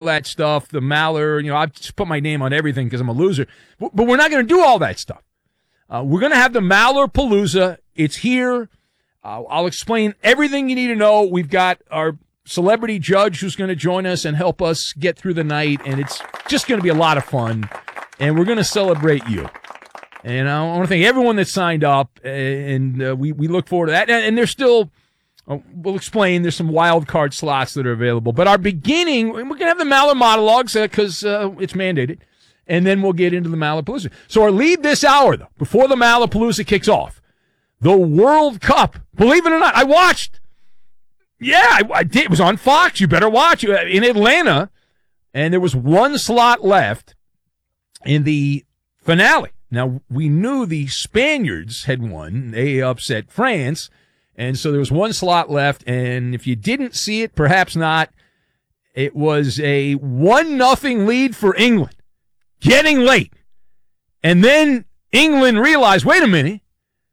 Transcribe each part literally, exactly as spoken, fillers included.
that stuff, the Maller. You know, I've just put my name on everything because I'm a loser. But, but we're not going to do all that stuff. Uh, we're going to have the Maller Palooza. It's here. Uh, I'll explain everything you need to know. We've got our celebrity judge who's going to join us and help us get through the night, and it's just going to be a lot of fun, and we're going to celebrate you. And I want to thank everyone that signed up, and uh, we, we look forward to that. And, and there's still, uh, we'll explain, there's some wild card slots that are available. But our beginning, we're going to have the Maller monologues because uh, it's mandated, and then we'll get into the Maller Palooza. So our lead this hour, though, before the Maller Palooza kicks off, the World Cup. Believe it or not, I watched. Yeah, I, I did. It was on Fox. You better watch it in Atlanta. And there was one slot left in the finale. Now, we knew the Spaniards had won. They upset France. And so there was one slot left. And if you didn't see it, perhaps not, it was a one nothing lead for England, getting late. And then England realized, wait a minute,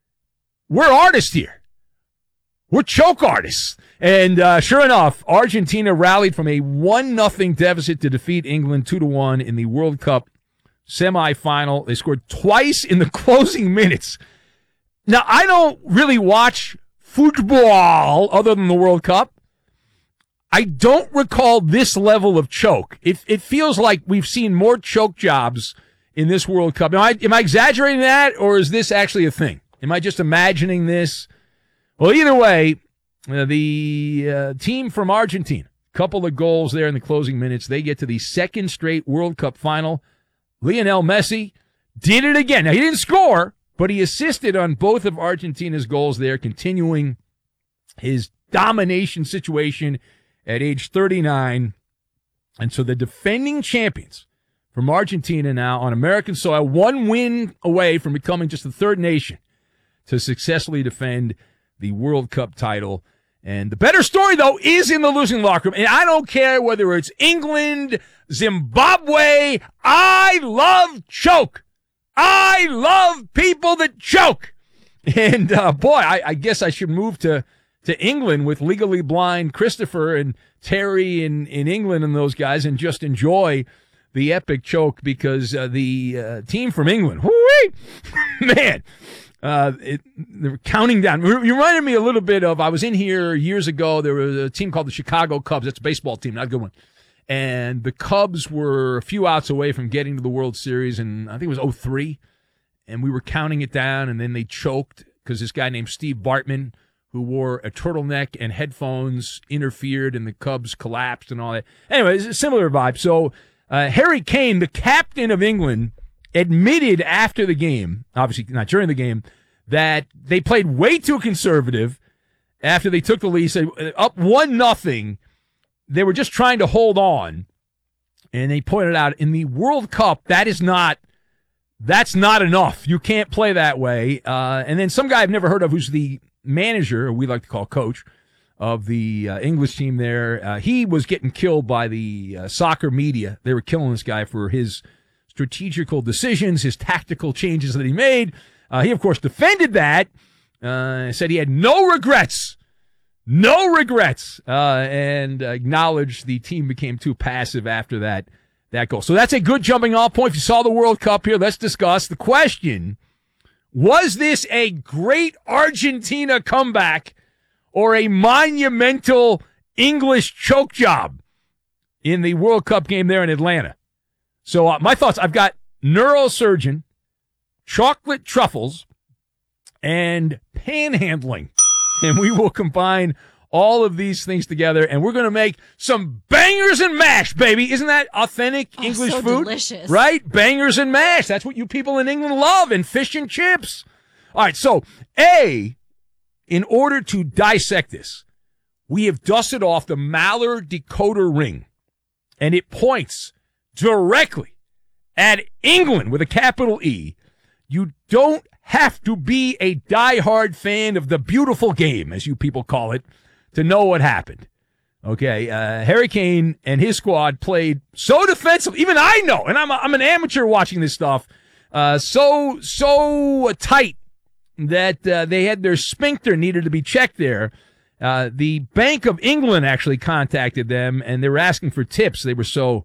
we're artists here. We're choke artists. And uh, sure enough, Argentina rallied from a one nothing deficit to defeat England two to one in the World Cup semifinal. They scored twice in the closing minutes. Now, I don't really watch football other than the World Cup. I don't recall this level of choke. It, it feels like we've seen more choke jobs in this World Cup. Am I, am I exaggerating that, or is this actually a thing? Am I just imagining this? Well, either way, uh, the uh, team from Argentina, couple of goals there in the closing minutes. They get to the second straight World Cup final. Lionel Messi did it again. Now, he didn't score, but he assisted on both of Argentina's goals there, continuing his domination situation at age thirty-nine. And so the defending champions from Argentina now on American soil, one win away from becoming just the third nation to successfully defend the World Cup title. And the better story, though, is in the losing locker room. And I don't care whether it's England, Zimbabwe. I love choke. I love people that choke. And, uh, boy, I, I guess I should move to, to England with Legally Blind Christopher and Terry in, in England and those guys and just enjoy the epic choke because uh, the uh, team from England, whoo-wee, man, Uh, it, they were counting down. You reminded me a little bit of, I was in here years ago. There was a team called the Chicago Cubs. That's a baseball team, not a good one. And the Cubs were a few outs away from getting to the World Series, and I think it was oh three. And we were counting it down, and then they choked because this guy named Steve Bartman, who wore a turtleneck and headphones, interfered, and the Cubs collapsed and all that. Anyway, it's a similar vibe. So uh, Harry Kane, the captain of England, admitted after the game, obviously not during the game, that they played way too conservative after they took the lead. So up one nothing, they were just trying to hold on. And they pointed out in the World Cup, that is not, that's not enough. You can't play that way. Uh, and then some guy I've never heard of who's the manager, or we like to call coach, of the uh, English team there, uh, he was getting killed by the uh, soccer media. They were killing this guy for his strategical decisions, his tactical changes that he made. Uh, he, of course, defended that, uh, said he had no regrets, no regrets, uh, and acknowledged the team became too passive after that, that goal. So that's a good jumping off point. If you saw the World Cup here, let's discuss the question. Was this a great Argentina comeback or a monumental English choke job in the World Cup game there in Atlanta? So uh, my thoughts, I've got neurosurgeon, chocolate truffles, and panhandling. And we will combine all of these things together, and we're going to make some bangers and mash, baby. Isn't that authentic oh, English so food? Delicious. Right? Bangers and mash. That's what you people in England love, and fish and chips. All right, so A, in order to dissect this, we have dusted off the Maller decoder ring, and it points directly at England with a capital E. You don't have to be a diehard fan of the beautiful game, as you people call it, to know what happened. Okay, uh, Harry Kane and his squad played so defensive. Even I know, and I'm a, I'm an amateur watching this stuff, uh, so, so tight that uh, they had their sphincter needed to be checked there. Uh, the Bank of England actually contacted them, and they were asking for tips. They were so